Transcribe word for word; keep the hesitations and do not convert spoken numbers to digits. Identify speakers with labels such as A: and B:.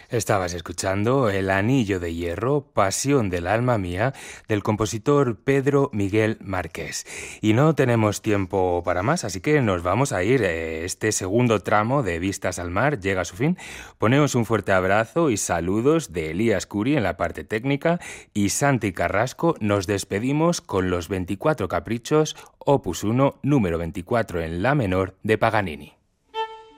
A: Estabas escuchando El Anillo de Hierro, Pasión del alma mía, del compositor Pedro Miguel Márquez. Y no tenemos tiempo para más, así que nos vamos a ir. Este segundo tramo de Vistas al Mar llega a su fin. Ponemos un fuerte abrazo y saludos de Elías Curi en la parte técnica y Santi Carrasco. Nos despedimos con los veinticuatro caprichos, opus uno, número veinticuatro en la menor de Paganini.